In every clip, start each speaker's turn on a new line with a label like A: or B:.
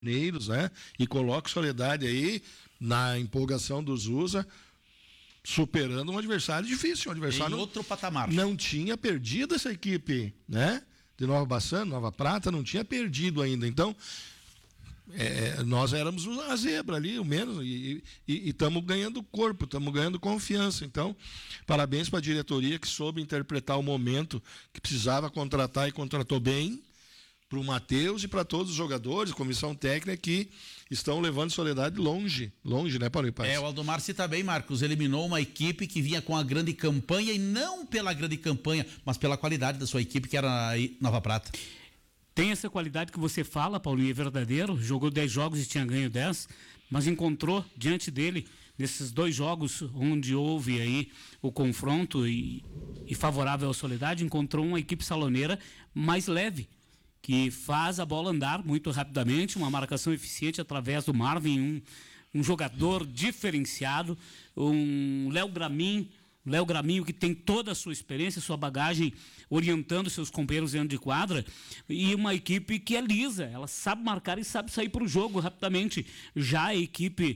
A: né? E coloca o Soledade aí na empolgação dos USA, superando um adversário difícil, um adversário
B: em outro patamar.
A: Não tinha perdido essa equipe, né? De Nova Bassano, Nova Prata, não tinha perdido ainda. Então, nós éramos a zebra ali, o menos, e estamos ganhando corpo, estamos ganhando confiança. Então, parabéns para a diretoria que soube interpretar o momento que precisava contratar e contratou bem, para o Matheus e para todos os jogadores, comissão técnica que estão levando Soledade longe, né, Paulo e Paz?
B: O Aldomar cita bem, Marcos, eliminou uma equipe que vinha com a grande campanha, e não pela grande campanha, mas pela qualidade da sua equipe, que era a Nova Prata.
C: Tem essa qualidade que você fala, Paulinho, é verdadeiro, jogou 10 jogos e tinha ganho 10, mas encontrou diante dele, nesses 2 jogos onde houve aí o confronto e favorável à Soledade, encontrou uma equipe saloneira mais leve, que faz a bola andar muito rapidamente, uma marcação eficiente através do Marvin, um jogador diferenciado, um Léo Graminho que tem toda a sua experiência, sua bagagem, orientando seus companheiros dentro de quadra, e uma equipe que é lisa, ela sabe marcar e sabe sair para o jogo rapidamente. Já a equipe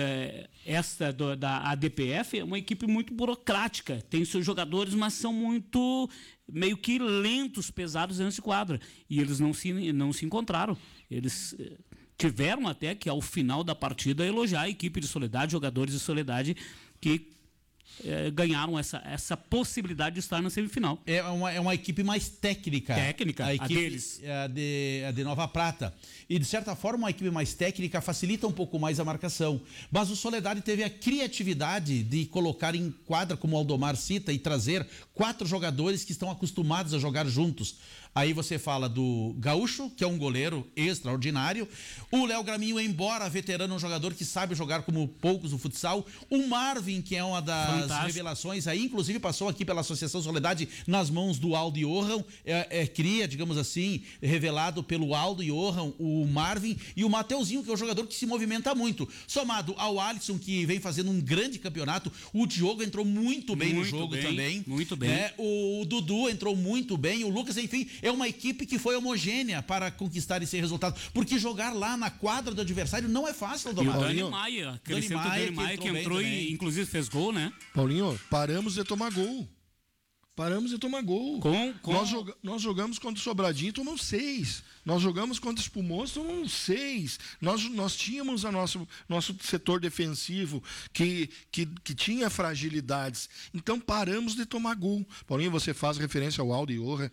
C: da ADPF é uma equipe muito burocrática, tem seus jogadores, mas são muito meio que lentos, pesados dentro de quadra, e eles não se encontraram. Eles tiveram até que ao final da partida elogiar a equipe de Soledade, jogadores de Soledade que ganharam essa possibilidade de estar na semifinal.
B: É uma equipe mais técnica.
C: A equipe
B: deles. A de Nova Prata. E, de certa forma, uma equipe mais técnica facilita um pouco mais a marcação. Mas o Soledade teve a criatividade de colocar em quadra, como o Aldomar cita, e trazer 4 jogadores que estão acostumados a jogar juntos. Aí você fala do Gaúcho, que é um goleiro extraordinário. O Léo Graminho, embora veterano, um jogador que sabe jogar como poucos no futsal. O Marvin, que é uma das revelações aí, inclusive passou aqui pela Associação Soledade nas mãos do Aldo Johan, cria, digamos assim, revelado pelo Aldo Johan, o Marvin, e o Mateuzinho, que é um jogador que se movimenta muito, somado ao Alisson, que vem fazendo um grande campeonato. O Diogo entrou muito bem no jogo também.
C: Muito bem.
B: O Dudu entrou muito bem, o Lucas, enfim, é uma equipe que foi homogênea para conquistar esse resultado, porque jogar lá na quadra do adversário não é fácil,
C: Aldomar. E o Dani Maia, que entrou e inclusive fez gol, né?
A: Paulinho, paramos de tomar gol. Nós jogamos contra o Sobradinho, tomamos 6. Nós jogamos contra o Espumoso, tomamos 6. Nós tínhamos nosso setor defensivo que tinha fragilidades. Então paramos de tomar gol. Paulinho, você faz referência ao Aldo Johan,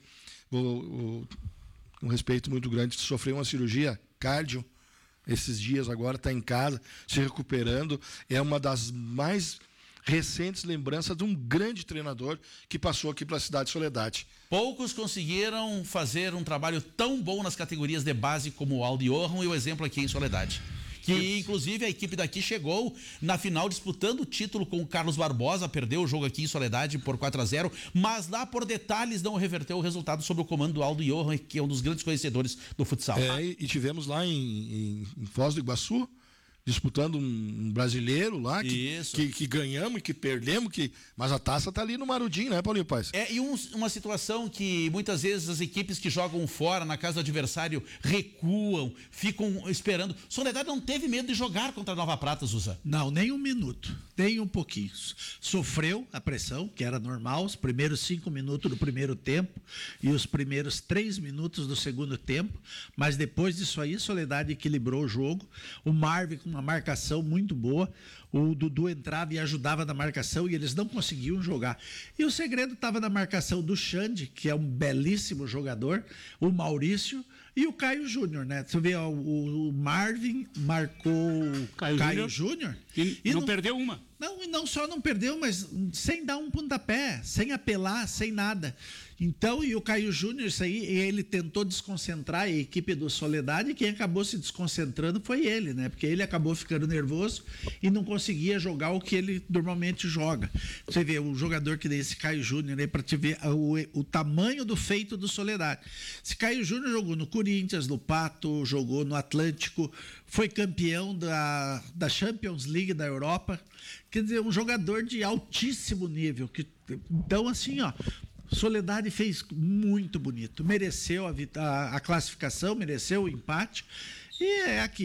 A: um respeito muito grande, sofreu uma cirurgia cardio esses dias, agora está em casa, se recuperando. É uma das mais recentes lembranças de um grande treinador que passou aqui para a cidade de Soledade.
B: Poucos conseguiram fazer um trabalho tão bom nas categorias de base como o Aldo Johan, e o exemplo aqui em Soledade. Que inclusive a equipe daqui chegou na final disputando o título com o Carlos Barbosa, perdeu o jogo aqui em Soledade por 4-0, mas lá por detalhes não reverteu o resultado sob o comando do Aldo Johan, que é um dos grandes conhecedores do futsal.
A: E tivemos lá em Foz do Iguaçu, disputando um brasileiro lá, que ganhamos, que perdemos, mas a taça tá ali no Marudinho, né, Paulinho Paz?
B: Uma situação que muitas vezes as equipes que jogam fora, na casa do adversário, recuam, ficam esperando. Soledade não teve medo de jogar contra a Nova Prata, Zusa?
D: Não, nem um minuto, nem um pouquinho. Sofreu a pressão, que era normal, os primeiros 5 minutos do primeiro tempo e os primeiros 3 minutos do segundo tempo, mas depois disso aí, Soledade equilibrou o jogo. O Marvin com uma marcação muito boa, o Dudu entrava e ajudava na marcação e eles não conseguiam jogar. E o segredo estava na marcação do Xande, que é um belíssimo jogador, o Maurício e o Caio Júnior, né? Você vê, o Marvin marcou o Caio Júnior
C: e não perdeu uma.
D: Não, e não só não perdeu, mas sem dar um pontapé, sem apelar, sem nada. Então, e o Caio Júnior, isso aí, ele tentou desconcentrar a equipe do Soledade, e quem acabou se desconcentrando foi ele, né? Porque ele acabou ficando nervoso e não conseguia jogar o que ele normalmente joga. Você vê, o jogador que nem esse Caio Júnior, aí, para te ver o tamanho do feito do Soledade. Esse Caio Júnior jogou no Corinthians, no Pato, jogou no Atlântico, foi campeão da Champions League da Europa. Quer dizer, um jogador de altíssimo nível. Então, assim, ó, Soledade fez muito bonito, mereceu a classificação, mereceu o empate E é aqui.